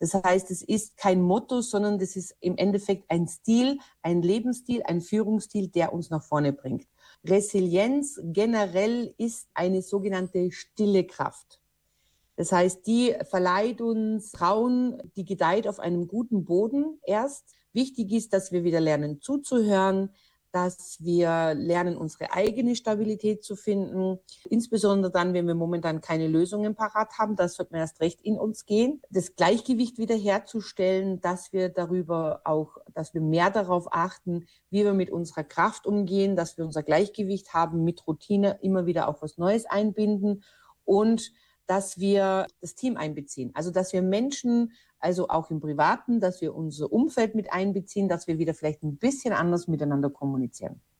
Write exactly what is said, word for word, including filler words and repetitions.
Das heißt, es ist kein Motto, sondern das ist im Endeffekt ein Stil, ein Lebensstil, ein Führungsstil, der uns nach vorne bringt. Resilienz generell ist eine sogenannte stille Kraft. Das heißt, die verleiht uns Trauen, die gedeiht auf einem guten Boden erst. Wichtig ist, dass wir wieder lernen zuzuhören, dass wir lernen, unsere eigene Stabilität zu finden. Insbesondere dann, wenn wir momentan keine Lösungen parat haben, das wird mir erst recht in uns gehen. Das Gleichgewicht wiederherzustellen, dass wir darüber auch, dass wir mehr darauf achten, wie wir mit unserer Kraft umgehen, dass wir unser Gleichgewicht haben, mit Routine immer wieder auch was Neues einbinden und dass wir das Team einbeziehen. Also, dass wir Menschen, also auch im Privaten, dass wir unser Umfeld mit einbeziehen, dass wir wieder vielleicht ein bisschen anders miteinander kommunizieren.